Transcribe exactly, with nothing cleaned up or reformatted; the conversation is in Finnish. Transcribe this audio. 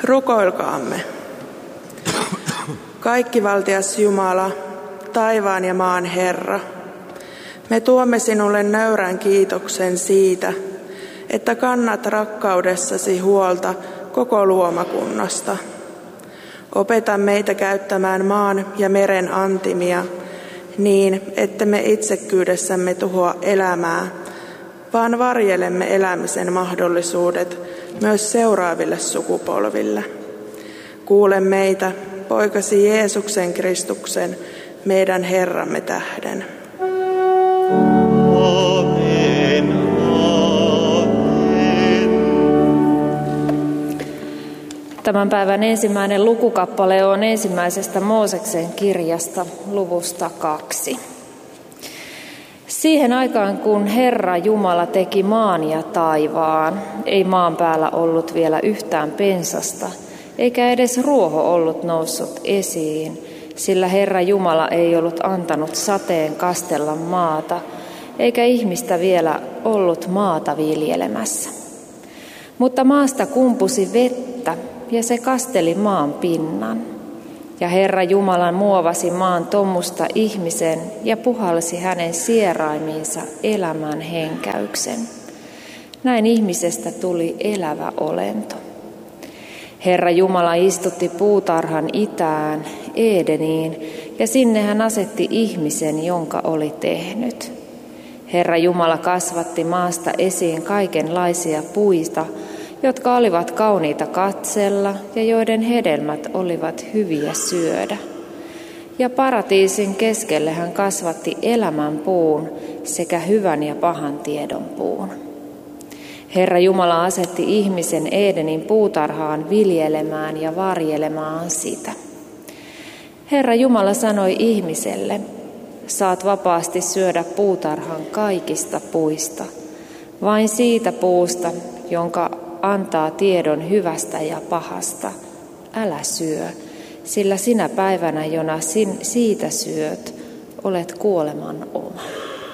Rukoilkaamme. Kaikkivaltias Jumala, taivaan ja maan Herra, me tuomme sinulle nöyrän kiitoksen siitä, että kannat rakkaudessasi huolta koko luomakunnasta. Opeta meitä käyttämään maan ja meren antimia niin, että me itsekkyydessämme tuhoa elämää, vaan varjelemme elämisen mahdollisuudet myös seuraaville sukupolville. Kuule meitä, poikasi Jeesuksen Kristuksen, meidän Herramme tähden. Amen, amen. Tämän päivän ensimmäinen lukukappale on ensimmäisestä Mooseksen kirjasta luvusta kaksi. Siihen aikaan, kun Herra Jumala teki maan ja taivaan, ei maan päällä ollut vielä yhtään pensasta, eikä edes ruoho ollut noussut esiin, sillä Herra Jumala ei ollut antanut sateen kastella maata, eikä ihmistä vielä ollut maata viljelemässä. Mutta maasta kumpusi vettä, ja se kasteli maan pinnan. Ja Herra Jumala muovasi maan tomusta ihmisen ja puhalsi hänen sieraimiinsa elämän henkäyksen. Näin ihmisestä tuli elävä olento. Herra Jumala istutti puutarhan itään, Edeniin, ja sinne hän asetti ihmisen, jonka oli tehnyt. Herra Jumala kasvatti maasta esiin kaikenlaisia puita, jotka olivat kauniita katsella ja joiden hedelmät olivat hyviä syödä. Ja paratiisin keskelle hän kasvatti elämän puun sekä hyvän ja pahan tiedon puun. Herra Jumala asetti ihmisen Edenin puutarhaan viljelemään ja varjelemaan sitä. Herra Jumala sanoi ihmiselle, saat vapaasti syödä puutarhan kaikista puista, vain siitä puusta, jonka antaa tiedon hyvästä ja pahasta, älä syö, sillä sinä päivänä, jona sin, siitä syöt, olet kuoleman oma.